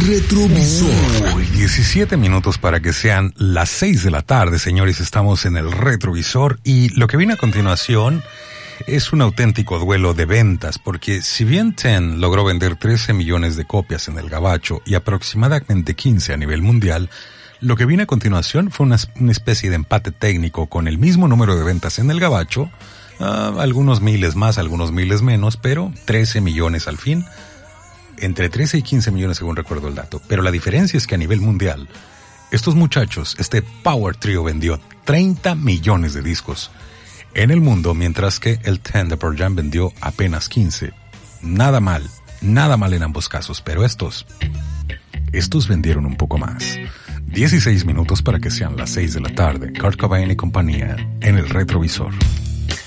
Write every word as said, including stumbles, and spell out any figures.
retrovisor. Uy, diecisiete minutos para que sean las seis de la tarde, señores. Estamos en el retrovisor y lo que viene a continuación es un auténtico duelo de ventas, porque si bien Ten logró vender trece millones de copias en el gabacho y aproximadamente quince a nivel mundial, lo que viene a continuación fue una, una especie de empate técnico con el mismo número de ventas en el gabacho, uh, algunos miles más, algunos miles menos, pero trece millones al fin. Entre trece y quince millones según recuerdo el dato. Pero la diferencia es que a nivel mundial, estos muchachos, este Power Trio vendió treinta millones de discos en el mundo, mientras que el Ten de Pearl Jam vendió apenas quince. Nada mal, nada mal en ambos casos, pero estos, estos vendieron un poco más. dieciséis minutos para que sean las seis de la tarde. Kurt Cobain y compañía en el retrovisor.